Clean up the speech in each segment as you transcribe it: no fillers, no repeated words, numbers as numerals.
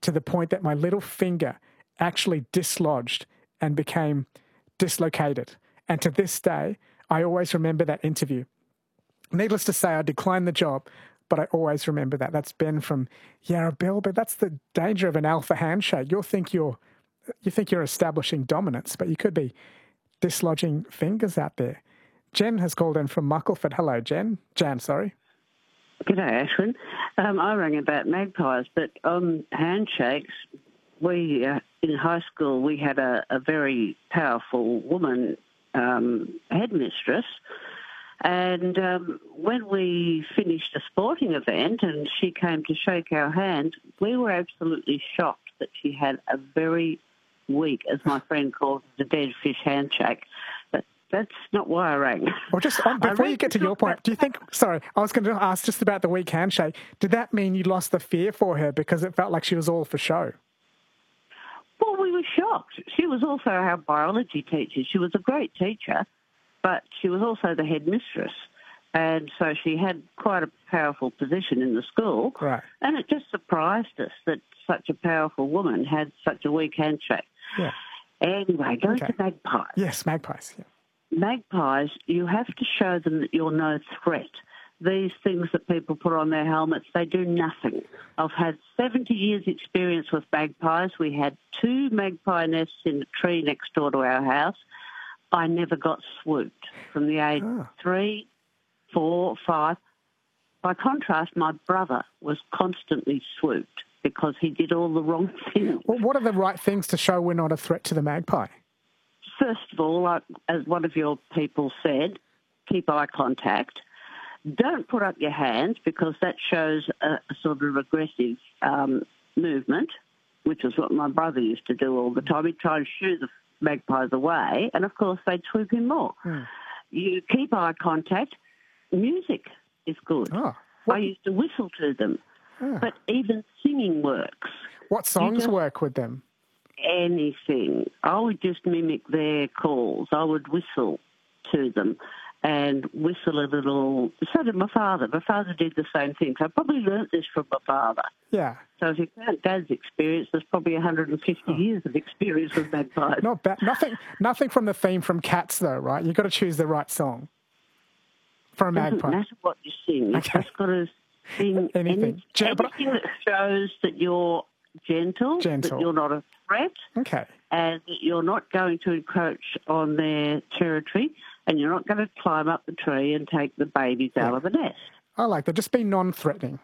to the point that my little finger actually dislodged and became dislocated. And to this day, I always remember that interview. Needless to say, I declined the job, but I always remember that. That's Ben from Yarra Bill, but that's the danger of an alpha handshake. You think you're establishing dominance, but you could be dislodging fingers out there. Jen has called in from Muckleford. Hello, Jan, sorry. G'day, Ashwin. I rang about magpies, but on handshakes, we in high school we had a very powerful woman headmistress, and when we finished a sporting event and she came to shake our hand, we were absolutely shocked that she had a very weak, as my friend calls it, a dead fish handshake. But that's not why I rang. Well, just before you get to your point, do you think, sorry, I was going to ask just about the weak handshake. Did that mean you lost the fear for her because it felt like she was all for show? Well, we were shocked. She was also our biology teacher. She was a great teacher, but she was also the headmistress. And so she had quite a powerful position in the school. Right. And it just surprised us that such a powerful woman had such a weak handshake. Yeah. Anyway, going to magpies. Yes, magpies. Yeah. Magpies, you have to show them that you're no threat. These things that people put on their helmets, they do nothing. I've had 70 years' experience with magpies. We had 2 magpie nests in a tree next door to our house. I never got swooped from the age 3, 4, 5. By contrast, my brother was constantly swooped because he did all the wrong things. Well, what are the right things to show we're not a threat to the magpie? First of all, like, as one of your people said, keep eye contact. Don't put up your hands because that shows a sort of aggressive movement, which is what my brother used to do all the time. He'd try and shoo the magpies away, and of course they'd swoop him more. You keep eye contact. Music is good. I used to whistle to them, but even singing works. What songs work with them? Anything. I would just mimic their calls. I would whistle to them and whistle a little. So did my father. My father did the same thing. So I probably learnt this from my father. Yeah. So if you count Dad's experience, there's probably 150 years of experience with magpies. Not bad. Nothing from the theme from Cats, though, right? You've got to choose the right song for a magpie. Doesn't matter what you sing. You've just got to sing anything that shows that you're gentle, that you're not a threat, and that you're not going to encroach on their territory, and you're not going to climb up the tree and take the babies out of the nest. I like that. Just be non-threatening.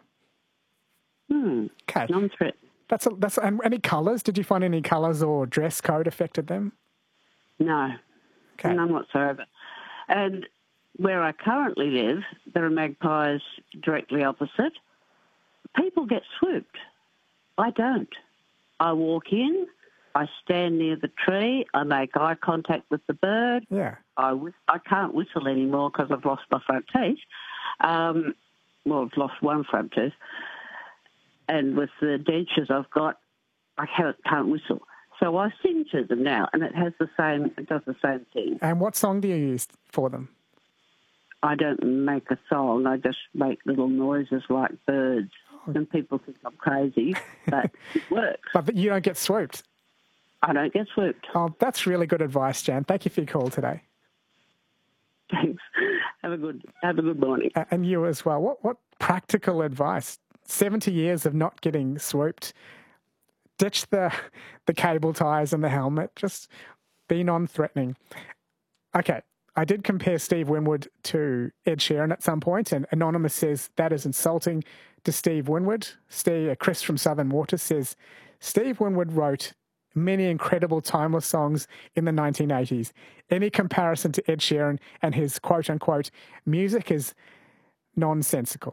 Okay. Non-threatening. That's and any colours? Did you find any colours or dress code affected them? No. Okay. None whatsoever. And where I currently live, there are magpies directly opposite. People get swooped. I don't. I walk in, I stand near the tree, I make eye contact with the bird. Yeah. I can't whistle anymore because I've lost my front teeth. I've lost one front tooth. And with the dentures I've got, I can't whistle. So I sing to them now, and it does the same thing. And what song do you use for them? I don't make a song. I just make little noises like birds. And people think I'm crazy, but it works. But you don't get swooped? I don't get swooped. Oh, that's really good advice, Jan. Thank you for your call today. Thanks. Have a good morning. And you as well. What practical advice? 70 years of not getting swooped. Ditch the cable ties and the helmet. Just be non-threatening. Okay. I did compare Steve Winwood to Ed Sheeran at some point, and Anonymous says that is insulting to Steve Winwood. Chris from Southern Waters says, Steve Winwood wrote many incredible timeless songs in the 1980s. Any comparison to Ed Sheeran and his quote-unquote music is nonsensical.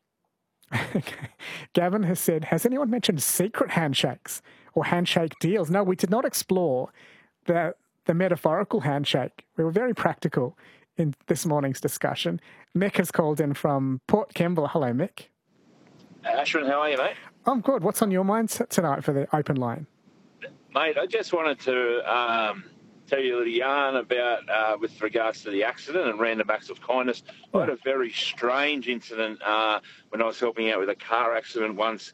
Gavin has said, has anyone mentioned secret handshakes or handshake deals? No, we did not explore the metaphorical handshake. We were very practical in this morning's discussion. Mick has called in from Port Kembla. Hello, Mick. Ashwin, how are you, mate? I'm good. What's on your mind tonight for the open line? Mate, I just wanted to tell you a little yarn about, with regards to the accident and random acts of kindness. I had a very strange incident when I was helping out with a car accident once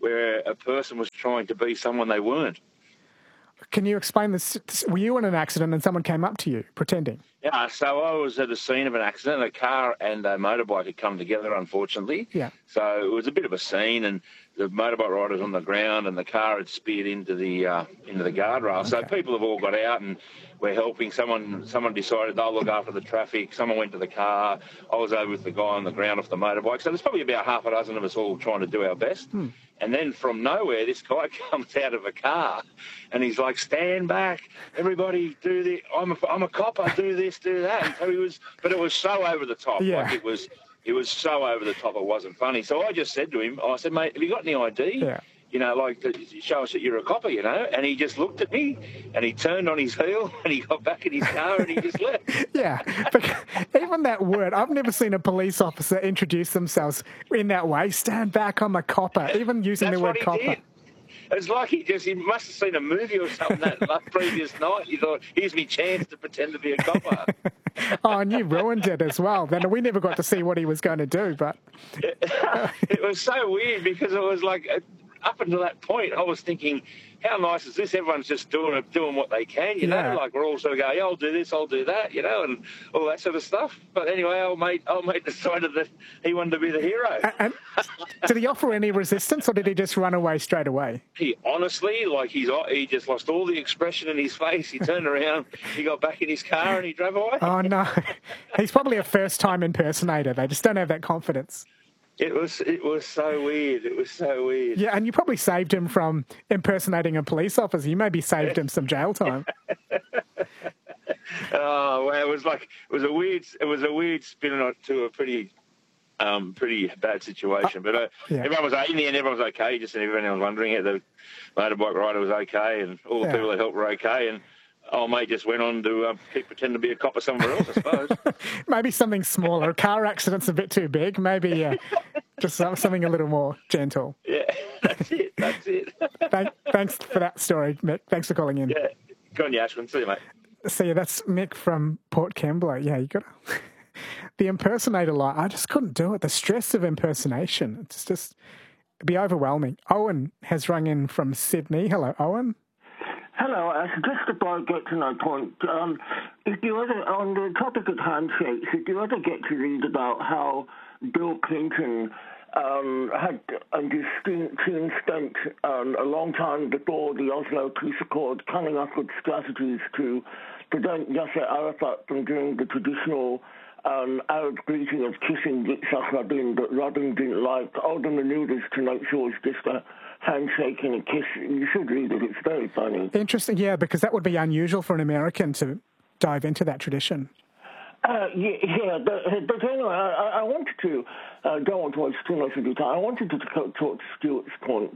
where a person was trying to be someone they weren't. Can you explain this? Were you in an accident and someone came up to you pretending? Yeah, so I was at a scene of an accident. A car and a motorbike had come together, unfortunately. Yeah. So it was a bit of a scene, and the motorbike rider's on the ground, and the car had speared into the guardrail. Okay. So people have all got out, and we're helping. Someone decided they'll look after the traffic. Someone went to the car. I was over with the guy on the ground off the motorbike. So there's probably about half a dozen of us all trying to do our best. And then from nowhere, this guy comes out of a car, and he's like, "Stand back, everybody! Do this. I'm a cop. I do this, do that." And so but it was so over the top. Yeah. Like it was so over the top. It wasn't funny. So I just said to him, I said, "Mate, have you got any ID? Yeah. You know, like to show us that you're a copper, you know?" And he just looked at me, and he turned on his heel, and he got back in his car, and he just left. Yeah, but even that word, I've never seen a police officer introduce themselves in that way. "Stand back, I'm a copper." Even using the word copper. Did. It's like he must have seen a movie or something that previous night. He thought, "Here's me chance to pretend to be a copper." Oh, and you ruined it as well. Then we never got to see what he was going to do, but... It was so weird because it was like... Up until that point, I was thinking, how nice is this? Everyone's just doing what they can, you know? Like, we're all sort of going, "Yeah, I'll do this, I'll do that," you know, and all that sort of stuff. But anyway, old mate decided that he wanted to be the hero. And did he offer any resistance, or did he just run away straight away? He honestly, like, he just lost all the expression in his face. He turned around, he got back in his car, and he drove away. Oh, no. He's probably a first-time impersonator. They just don't have that confidence. It was so weird. It was so weird. Yeah, and you probably saved him from impersonating a police officer. You maybe saved him some jail time. Oh, well, it was a weird spin to a pretty bad situation. But everyone was in the end. Everyone was okay. Just everyone was wondering the motorbike rider was okay, and all the people that helped were okay, and. Oh, mate just went on to pretend to be a copper somewhere else, I suppose. Maybe something smaller. A car accident's a bit too big. Maybe just something a little more gentle. Yeah, that's it. Thanks for that story, Mick. Thanks for calling in. Yeah, go on, Ashwin. See you, mate. See you. That's Mick from Port Kembla. Yeah, you got the impersonator line. I just couldn't do it. The stress of impersonation. It's just it'd be overwhelming. Owen has rung in from Sydney. Hello, Owen. Hello, Ash. Just before I get to my point, if you ever, on the topic of handshakes, if you ever get to read about how Bill Clinton had and his team spent a long time before the Oslo Peace Accord coming up with strategies to prevent Yasser Arafat from doing the traditional Arab greeting of kissing Yitzhak Rabin that Rabin didn't like, all the maneuvers to make sure it's just a handshake and a kiss. You should read it. It's very funny. Interesting, yeah, because that would be unusual for an American to dive into that tradition. But anyway, I wanted to, don't want to waste too much of your time, I wanted to talk to Stuart's point.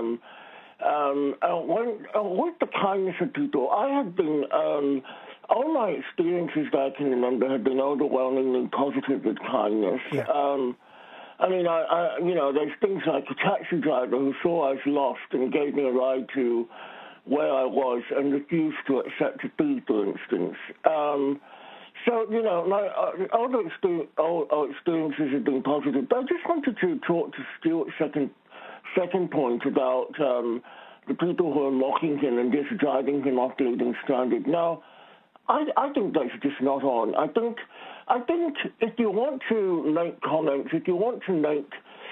With the kindness of people, I have been, all my experiences that I can remember have been overwhelmingly positive with kindness. Yeah. I mean, there's things like a taxi driver who saw I was lost and gave me a ride to where I was and refused to accept a fee, for instance. So, my other experiences have been positive. But I just wanted to talk to Stuart's second point about the people who are mocking him and just driving him off leaving stranded. Now, I think that's just not on. I think if you want to make comments, if you want to make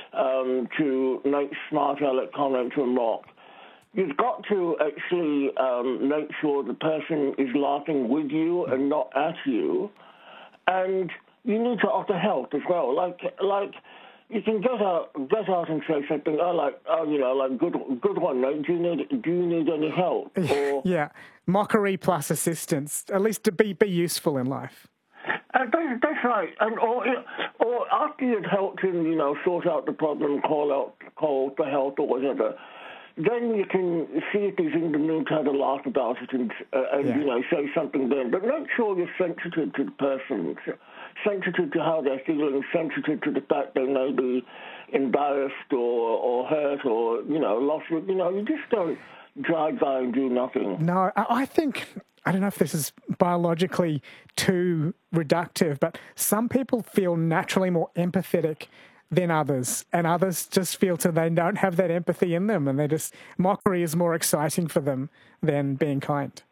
smart aleck comments or mock, you've got to actually make sure the person is laughing with you and not at you, and you need to offer help as well. Like you can get out and say something good one, mate. Do you need any help? Or, yeah, mockery plus assistance. At least to be useful in life. That's right. And or after you've helped him, sort out the problem, call for help or whatever. Then you can see if he's in the mood to have a laugh about it and say something then. But make sure you're sensitive to the person, sensitive to how they're feeling, sensitive to the fact they may be embarrassed or hurt or, lost. You just don't drive by and do nothing. No, I think, I don't know if this is biologically too reductive, but some people feel naturally more empathetic than others, and others just feel they don't have that empathy in them, and mockery is more exciting for them than being kind.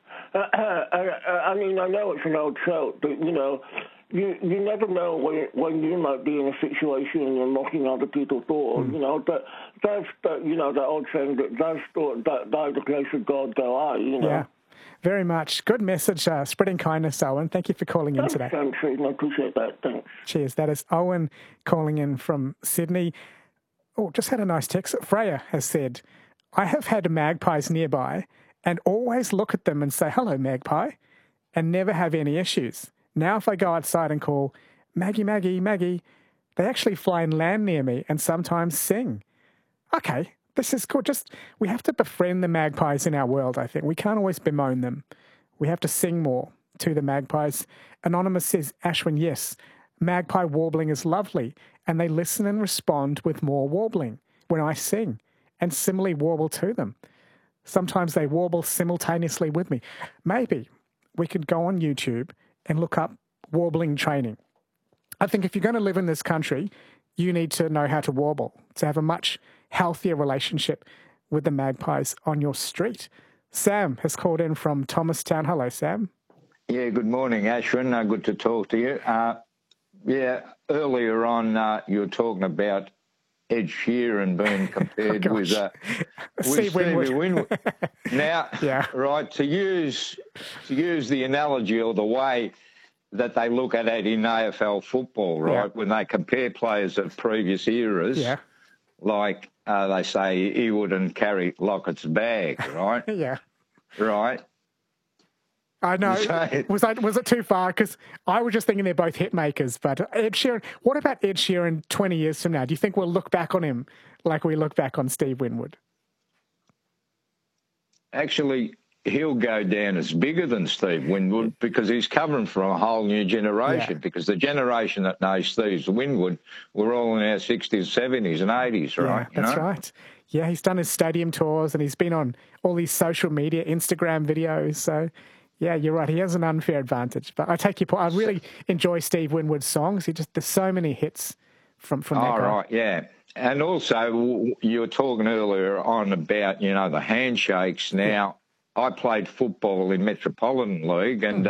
I mean, I know it's an old joke, but, you never know when you might be in a situation and you're mocking other people for, that's that old saying that by the grace of God go I, Yeah, very much. Good message, spreading kindness, Owen. Thank you for calling in today. Thanks, I appreciate that. Thanks. Cheers. That is Owen calling in from Sydney. Oh, just had a nice text. Freya has said, I have had magpies nearby and always look at them and say, hello, magpie, and never have any issues. Now if I go outside and call, Maggie, Maggie, Maggie, they actually fly and land near me and sometimes sing. Okay, this is cool. We have to befriend the magpies in our world, I think. We can't always bemoan them. We have to sing more to the magpies. Anonymous says, Ashwin, yes, magpie warbling is lovely, and they listen and respond with more warbling when I sing, and similarly warble to them. Sometimes they warble simultaneously with me. Maybe we could go on YouTube and look up warbling training. I think if you're going to live in this country, you need to know how to warble, to have a much healthier relationship with the magpies on your street. Sam has called in from Thomastown. Hello, Sam. Yeah, good morning, Ashwin. Good to talk to you. Earlier on you were talking about Ed Sheeran being compared with Steve Winwood. Now, right, to use the analogy or the way that they look at it in AFL football, right, when they compare players of previous eras, like they say he wouldn't carry Lockett's bag, right? Right. I know. Was it too far? Because I was just thinking they're both hit makers. But Ed Sheeran, what about Ed Sheeran 20 years from now? Do you think we'll look back on him like we look back on Steve Winwood? Actually, he'll go down as bigger than Steve Winwood because he's coming from a whole new generation. Because the generation that knows Steve Winwood, we're all in our 60s, 70s and 80s, right? Yeah, that's right. Yeah, he's done his stadium tours and he's been on all these social media, Instagram videos. So... yeah, you're right. He has an unfair advantage. But I take your point. I really enjoy Steve Winwood's songs. There's so many hits from that guy. Right, yeah. And also, you were talking earlier on about, the handshakes. Now, I played football in Metropolitan League, and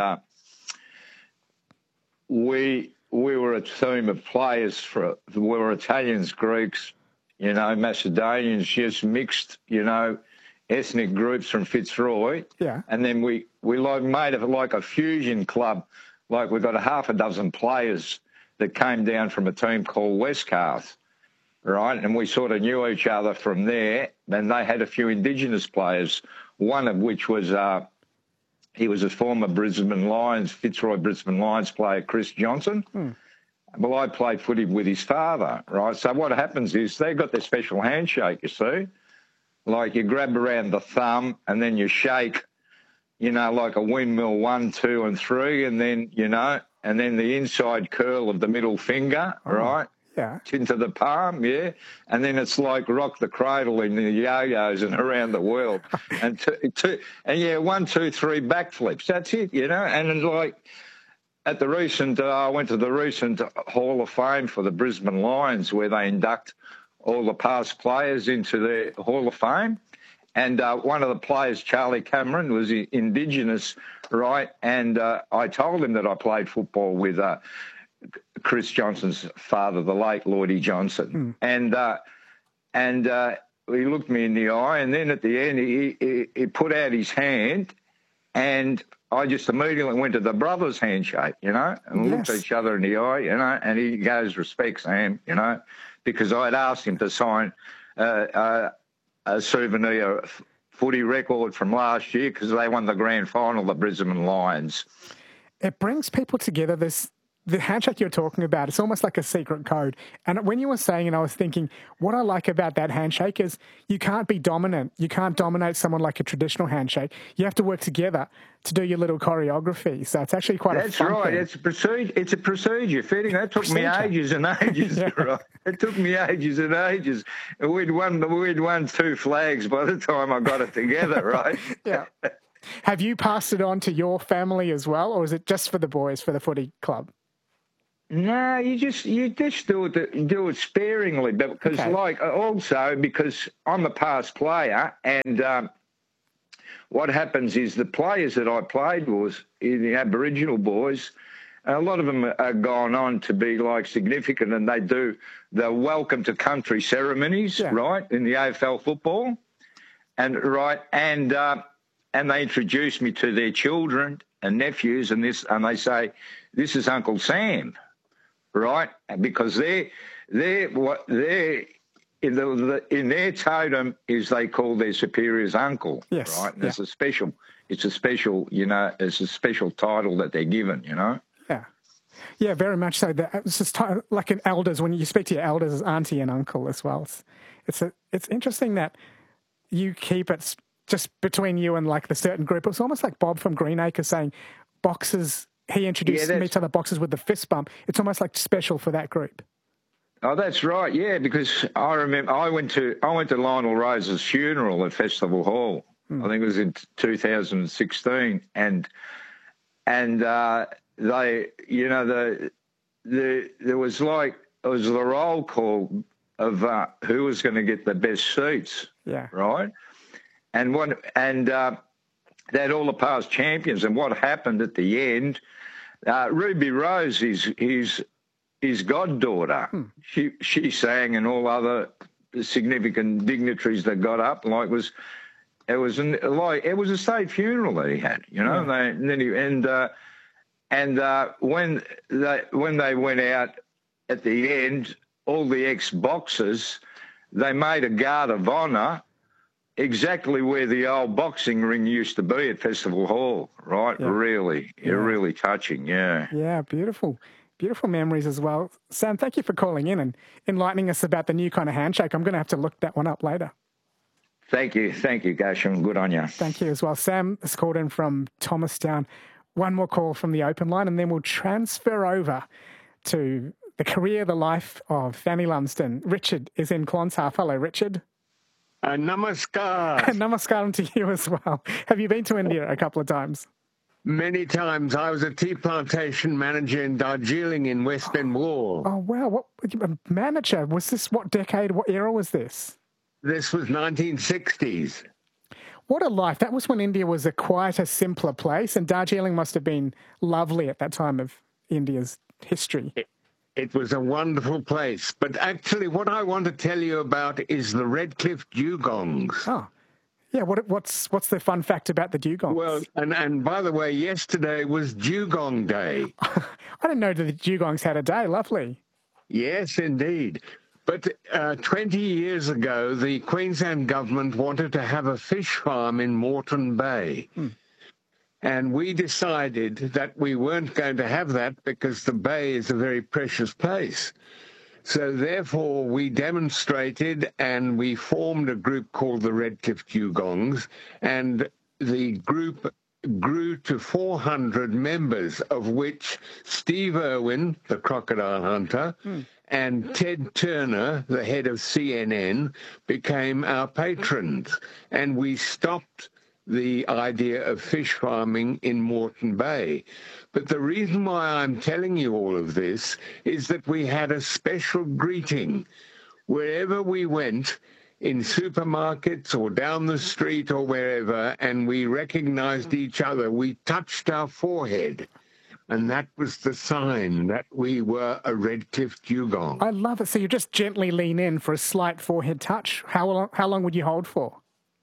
we were a team of players. We were Italians, Greeks, Macedonians, just mixed, ethnic groups from Fitzroy. Yeah. And then we made it like a fusion club. Like we got a half a dozen players that came down from a team called Westcarth, right? And we sort of knew each other from there. And they had a few Indigenous players, one of which was, he was a former Fitzroy Brisbane Lions player, Chris Johnson. Well, I played footy with his father, right? So what happens is they got their special handshake, you see. Like you grab around the thumb and then you shake, like a windmill 1, 2 and 3 and then, and then the inside curl of the middle finger, right? Yeah. Into the palm, yeah. And then it's like rock the cradle in the yo-yos and around the world. And 1, 2, 3 backflips. That's it, And like at the recent, I went to the recent Hall of Fame for the Brisbane Lions where they induct all the past players into the Hall of Fame. And one of the players, Charlie Cameron, was Indigenous, right? And I told him that I played football with Chris Johnson's father, the late Lloydie Johnson. And he looked me in the eye, and then at the end he put out his hand, and I just immediately went to the brothers' handshake, and we looked at each other in the eye, and he goes, respect, Sam, because I had asked him to sign a souvenir footy record from last year because they won the grand final, the Brisbane Lions. It brings people together, the handshake you're talking about. It's almost like a secret code. And when you were saying, and I was thinking, what I like about that handshake is you can't be dominant. You can't dominate someone like a traditional handshake. You have to work together to do your little choreography. So it's actually quite a fun thing. It's a procedure. Fitting. That took me ages and ages. Right? It took me ages and ages. And we'd won 2 flags by the time I got it together, right? Yeah. Have you passed it on to your family as well, or is it just for the boys, for the footy club? No, you just do it sparingly, but because because I'm a past player, and what happens is the players that I played was the Aboriginal boys. A lot of them are gone on to be like significant, and they do the welcome to country ceremonies, right, in the AFL football, and they introduce me to their children and nephews, and they say, "This is Uncle Sam," right, because in their totem is they call their superiors uncle, right? And it's a special, it's a special title that they're given, Yeah, very much so. It's just like an elders, when you speak to your elders as auntie and uncle as well. It's interesting that you keep it just between you and like the certain group. It's almost like Bob from Greenacre saying boxers, he introduced me to the boxers with the fist bump. It's almost like special for that group. Oh, that's right, yeah, because I remember I went to Lionel Rose's funeral at Festival Hall. I think it was in 2016, and they, there was the roll call of who was going to get the best seats, right? And they had all the past champions, and what happened at the end, Ruby Rose, his goddaughter, she sang, and all other significant dignitaries that got up, it was a state funeral that he had, when they went out at the end, all the ex-boxers, they made a guard of honour exactly where the old boxing ring used to be at Festival Hall, right? Yeah. Really touching, yeah. Yeah, beautiful. Beautiful memories as well. Sam, thank you for calling in and enlightening us about the new kind of handshake. I'm going to have to look that one up later. Thank you, Gasham. Good on you. Thank you as well. Sam has called in from Thomastown. One more call from the open line, and then we'll transfer over to the career, the life of Fanny Lumsden. Richard is in Clonshalf. Hello, Richard. Namaskar. Namaskaram to you as well. Have you been to India a couple of times? Many times. I was a tea plantation manager in Darjeeling in West Bengal. Oh, wow. What manager? Was this, what decade, what era was this? This was 1960s. What a life. That was when India was a quieter, simpler place, and Darjeeling must have been lovely at that time of India's history. It was a wonderful place. But actually what I want to tell you about is the Redcliffe dugongs. Oh, yeah. What's the fun fact about the dugongs? Well, and by the way, yesterday was Dugong Day. I didn't know that the dugongs had a day. Lovely. Yes, indeed. But 20 years ago, the Queensland government wanted to have a fish farm in Moreton Bay. And we decided that we weren't going to have that because the bay is a very precious place. So therefore, we demonstrated and we formed a group called the Redcliffe Dugongs, and the group grew to 400 members, of which Steve Irwin, the crocodile hunter, and Ted Turner, the head of CNN, became our patrons. And we stopped the idea of fish farming in Moreton Bay. But the reason why I'm telling you all of this is that we had a special greeting. Wherever we went, in supermarkets or down the street or wherever, and we recognized each other, we touched our forehead. And that was the sign that we were a Redcliffe Dugong. I love it. So you just gently lean in for a slight forehead touch. How long would you hold for?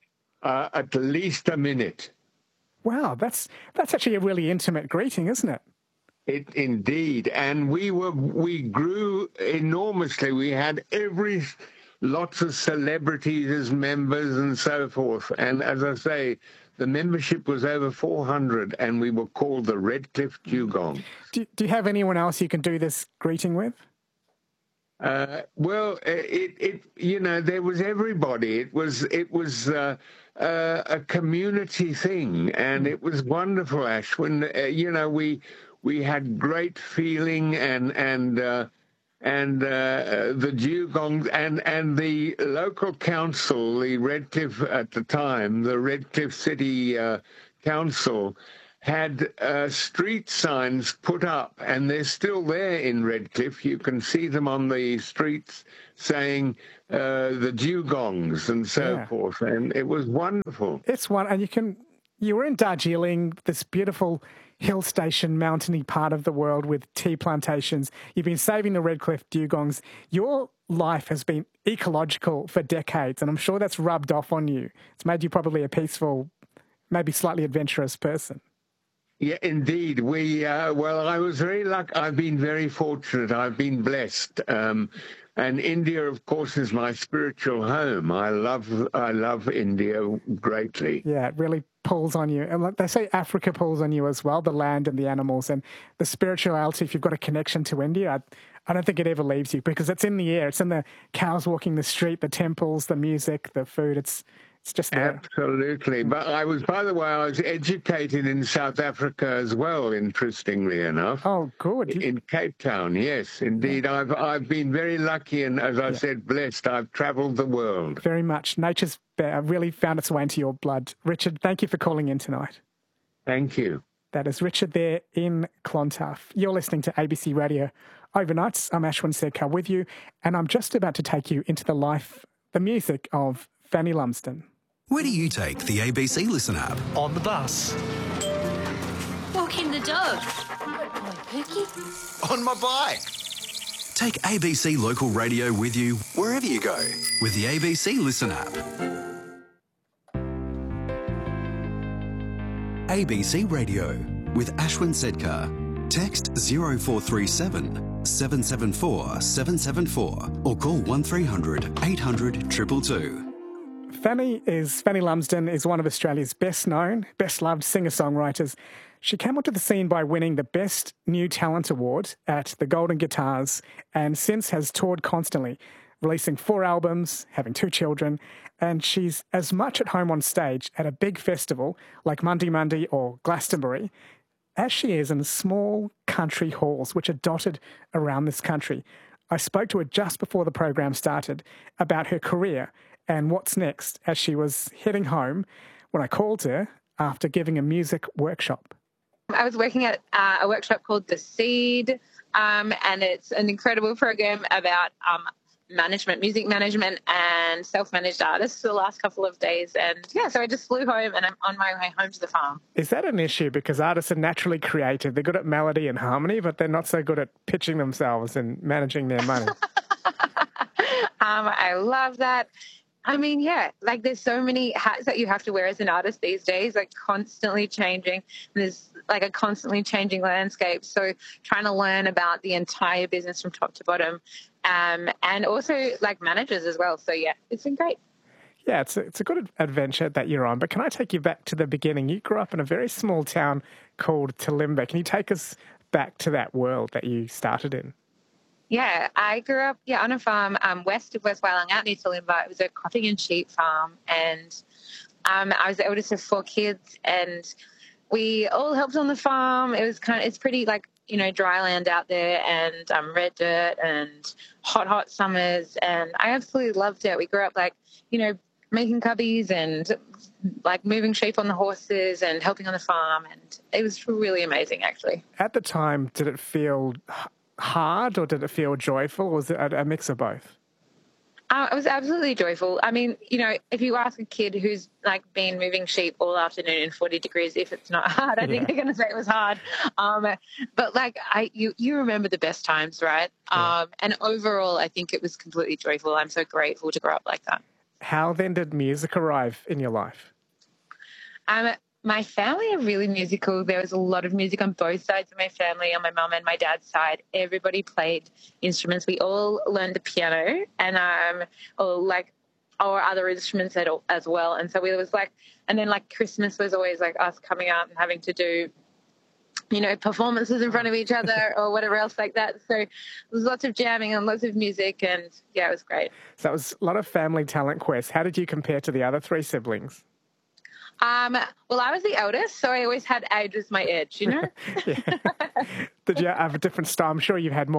At least a minute. Wow, that's actually a really intimate greeting, isn't it? It indeed. And we grew enormously. We had lots of celebrities as members and so forth. And as I say, the membership was over 400, and we were called the Redcliffe Dugong. Do you have anyone else you can do this greeting with? Well, there was everybody. It was a community thing, and it was wonderful, Ashwin. We had great feeling, and the dugongs and the local council, the Redcliffe at the time, the Redcliffe City Council, had street signs put up, and they're still there in Redcliffe. You can see them on the streets saying the dugongs and so forth, and it was wonderful. It's one, and you were in Darjeeling, this beautiful hill station, mountainy part of the world with tea plantations. You've been saving the Redcliffe dugongs. Your life has been ecological for decades, and I'm sure that's rubbed off on you. It's made you probably a peaceful, maybe slightly adventurous person. Yeah, indeed. Well, I was very lucky. I've been very fortunate. I've been blessed. And India, of course, is my spiritual home. I love India greatly. Yeah, it really pulls on you. And like they say, Africa pulls on you as well, the land and the animals and the spirituality. If you've got a connection to India, I don't think it ever leaves you because it's in the air. It's in the cows walking the street, the temples, the music, the food. It's just there. Absolutely. But I was educated in South Africa as well, interestingly enough. Oh, good. In Cape Town, yes, indeed. Yeah. I've been very lucky and, as I said, blessed. I've travelled the world. Very much. Nature's really found its way into your blood. Richard, thank you for calling in tonight. Thank you. That is Richard there in Clontarf. You're listening to ABC Radio Overnights. I'm Ashwin Sedkar with you, and I'm just about to take you into the music of Fanny Lumsden. Where do you take the ABC Listen app? On the bus. Walking the dog. Good boy, Pookie. On my bike. Take ABC Local Radio with you wherever you go with the ABC Listen app. ABC Radio with Ashwin Sedkar. Text 0437 774 774 or call 1300 800 222. Fanny Lumsden is one of Australia's best-known, best-loved singer-songwriters. She came onto the scene by winning the Best New Talent Award at the Golden Guitars and since has toured constantly, releasing 4 albums, having 2 children, and she's as much at home on stage at a big festival like Monday Monday or Glastonbury as she is in small country halls which are dotted around this country. I spoke to her just before the program started about her career and what's next as she was heading home when I called her after giving a music workshop. I was working at a workshop called The Seed, and it's an incredible program about music management and self-managed artists for the last couple of days. And so I just flew home and I'm on my way home to the farm. Is that an issue? Because artists are naturally creative. They're good at melody and harmony, but they're not so good at pitching themselves and managing their money. I love that. I mean, like there's so many hats that you have to wear as an artist these days, like constantly changing. There's like a constantly changing landscape. So trying to learn about the entire business from top to bottom, and also like managers as well. So it's been great. Yeah, it's a good adventure that you're on. But can I take you back to the beginning? You grew up in a very small town called Talimba. Can you take us back to that world that you started in? Yeah, I grew up on a farm west of West Wailang out near Talimba. It was a cropping and sheep farm, and I was the eldest of 4 kids, and we all helped on the farm. It was it's pretty dry land out there, and red dirt and hot summers, and I absolutely loved it. We grew up making cubbies and moving sheep on the horses and helping on the farm, and it was really amazing actually. At the time, did it feel hard or did it feel joyful, or was it a mix of both? It was absolutely joyful. I mean, if you ask a kid who's been moving sheep all afternoon in 40 degrees, if it's not hard, I think they're going to say it was hard. But you remember the best times, right? Yeah. And overall, I think it was completely joyful. I'm so grateful to grow up like that. How then did music arrive in your life? My family are really musical. There was a lot of music on both sides of my family, on my mum and my dad's side. Everybody played instruments. We all learned the piano and or other instruments as well. And so it was and then Christmas was always us coming out and having to do, performances in front of each other or whatever else like that. So there was lots of jamming and lots of music, and it was great. So it was a lot of family talent quests. How did you compare to the other 3 siblings? Well, I was the eldest, so I always had age as my edge, Did you have a different style? I'm sure you had more